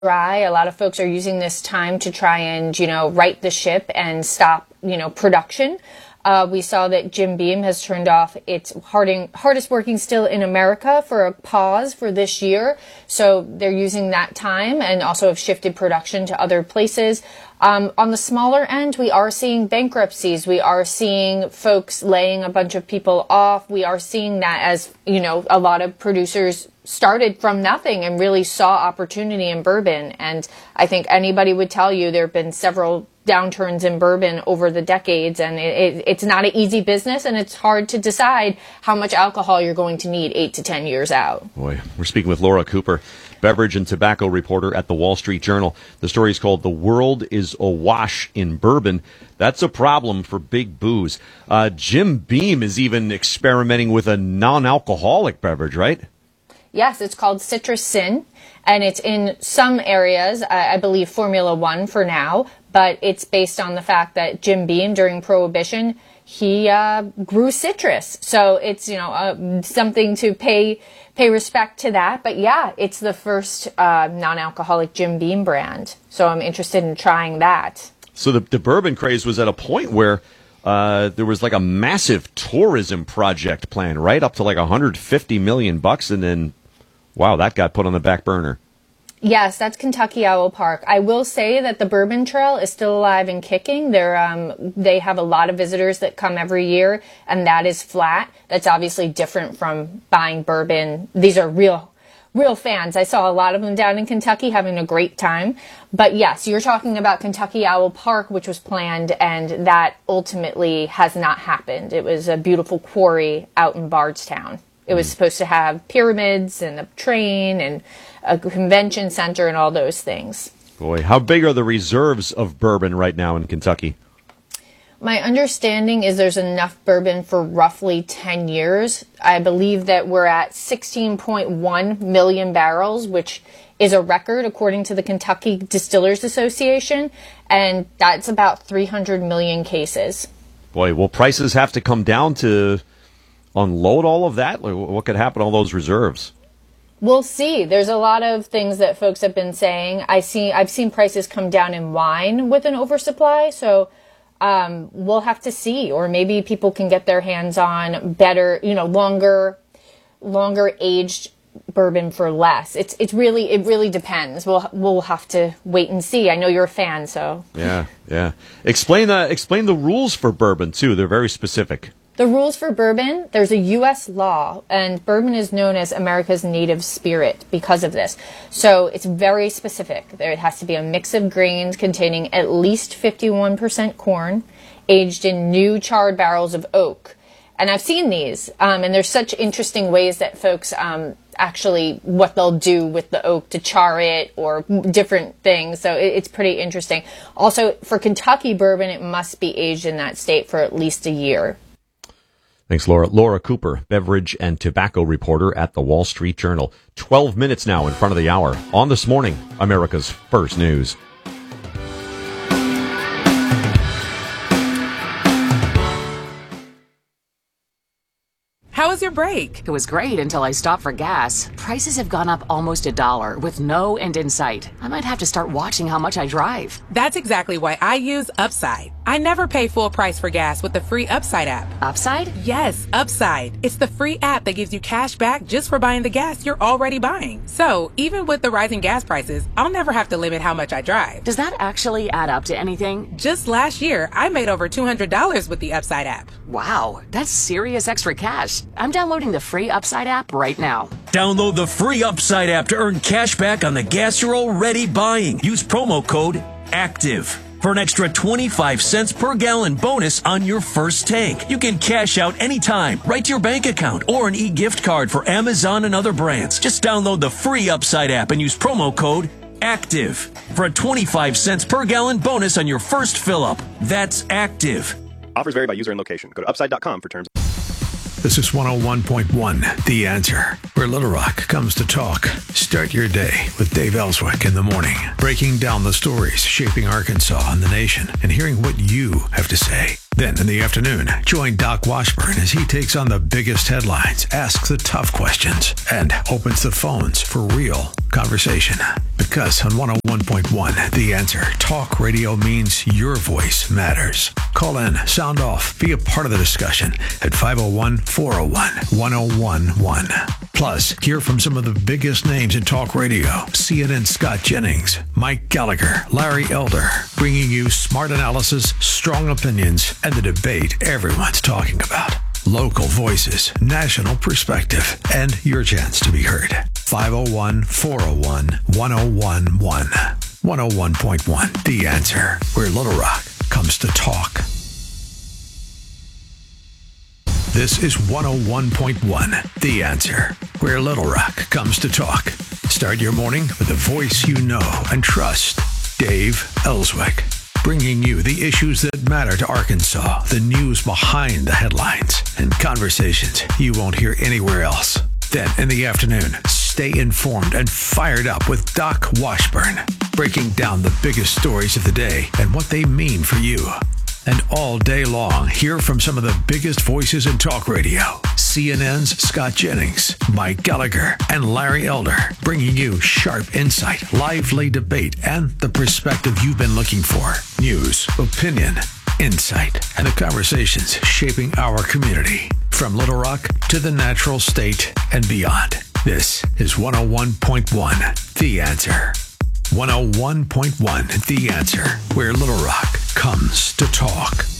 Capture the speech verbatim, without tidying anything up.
dry. A lot of folks are using this time to try and, you know, right the ship and stop, you know, production. Uh, we saw that Jim Beam has turned off its harding, hardest working still in America for a pause for this year. So they're using that time and also have shifted production to other places. Um, on the smaller end, we are seeing bankruptcies. We are seeing folks laying a bunch of people off. We are seeing that as, you know, a lot of producers started from nothing and really saw opportunity in bourbon. And I think anybody would tell you there have been several downturns in bourbon over the decades, and it, it, it's not an easy business, and it's hard to decide how much alcohol you're going to need eight to ten years out. Boy, we're speaking with Laura Cooper, beverage and tobacco reporter at the Wall Street Journal. The story is called "The World is Awash in Bourbon." That's a problem for big booze. Uh, Jim Beam is even experimenting with a non-alcoholic beverage, right? Yes, it's called Citrus Sin, and it's in some areas, I, I believe Formula One for now, but it's based on the fact that Jim Beam, during Prohibition, he uh, grew citrus. So it's, you know, uh, something to pay pay respect to that. But yeah, it's the first uh, non-alcoholic Jim Beam brand. So I'm interested in trying that. So the, the bourbon craze was at a point where uh, there was like a massive tourism project plan, right? Up to like one hundred fifty million bucks. And then, wow, that got put on the back burner. Yes, that's Kentucky Owl Park. I will say that the Bourbon Trail is still alive and kicking. They're, um, they have a lot of visitors that come every year, and that is flat. That's obviously different from buying bourbon. These are real, real fans. I saw a lot of them down in Kentucky having a great time. But yes, you're talking about Kentucky Owl Park, which was planned, and that ultimately has not happened. It was a beautiful quarry out in Bardstown. It was supposed to have pyramids and a train and a convention center and all those things. Boy, how big are the reserves of bourbon right now in Kentucky? My understanding is there's enough bourbon for roughly ten years. I believe that we're at sixteen point one million barrels, which is a record according to the Kentucky Distillers Association, and that's about three hundred million cases. Boy, will prices have to come down to unload all of that? Like, what could happen to all those reserves? We'll see. There's a lot of things that folks have been saying. I see. I've seen prices come down in wine with an oversupply, so um, we'll have to see. Or maybe people can get their hands on better, you know, longer, longer aged bourbon for less. It's it's really it really depends. We'll we'll have to wait and see. I know you're a fan, so yeah, yeah. Explain the explain the rules for bourbon too. They're very specific. The rules for bourbon, there's a U S law, and bourbon is known as America's native spirit because of this. So it's very specific. There, it has to be a mix of grains containing at least fifty-one percent corn, aged in new charred barrels of oak. And I've seen these, um, and there's such interesting ways that folks um, actually, what they'll do with the oak to char it or different things. So it, it's pretty interesting. Also, for Kentucky bourbon, it must be aged in that state for at least a year. Thanks, Laura. Laura Cooper, beverage and tobacco reporter at the Wall Street Journal. Twelve minutes now in front of the hour on This Morning, America's First News. How was your break? It was great until I stopped for gas. Prices have gone up almost a dollar with no end in sight. I might have to start watching how much I drive. That's exactly why I use Upside. I never pay full price for gas with the free Upside app. Upside? Yes, Upside. It's the free app that gives you cash back just for buying the gas you're already buying. So even with the rising gas prices, I'll never have to limit how much I drive. Does that actually add up to anything? Just last year, I made over two hundred dollars with the Upside app. Wow, that's serious extra cash. I'm downloading the free Upside app right now. Download the free Upside app to earn cash back on the gas you're already buying. Use promo code ACTIVE for an extra twenty-five cents per gallon bonus on your first tank. You can cash out anytime, right to your bank account, or an e-gift card for Amazon and other brands. Just download the free Upside app and use promo code ACTIVE for a twenty-five cents per gallon bonus on your first fill-up. That's ACTIVE. Offers vary by user and location. Go to upside dot com for terms. This is one oh one point one, The Answer, where Little Rock comes to talk. Start your day with Dave Ellswick in the morning, breaking down the stories shaping Arkansas and the nation, and hearing what you have to say. Then in the afternoon, join Doc Washburn as he takes on the biggest headlines, asks the tough questions, and opens the phones for real conversation. Because on one oh one point one, The Answer, talk radio means your voice matters. Call in, sound off, be a part of the discussion at five oh one, four oh one, one oh one one. Plus, hear from some of the biggest names in talk radio. C N N's Scott Jennings, Mike Gallagher, Larry Elder, bringing you smart analysis, strong opinions, and the debate everyone's talking about. Local voices, national perspective, and your chance to be heard. five oh one, four oh one, one oh one one. one oh one point one, The Answer, where Little Rock comes to talk. This is one oh one point one, The Answer, where Little Rock comes to talk. Start your morning with a voice you know and trust. Dave Ellswick, bringing you the issues that matter to Arkansas, the news behind the headlines, and conversations you won't hear anywhere else. Then in the afternoon, stay informed and fired up with Doc Washburn, breaking down the biggest stories of the day and what they mean for you. And all day long, hear from some of the biggest voices in talk radio. C N N's Scott Jennings, Mike Gallagher, and Larry Elder, bringing you sharp insight, lively debate, and the perspective you've been looking for. News, opinion, insight, and the conversations shaping our community. From Little Rock to the natural state and beyond. This is one oh one point one, The Answer. one oh one point one, The Answer, where Little Rock comes to talk.